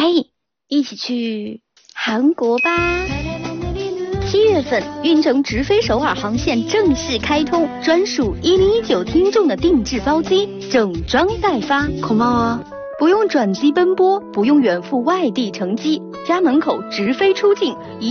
嘿，一起去韩国吧！7月份，运城直飞首尔航线正式开通，专属1019听众的定制包机，整装待发。 고마워。 不用转机奔波，不用远赴外地乘机，家门口直飞出境。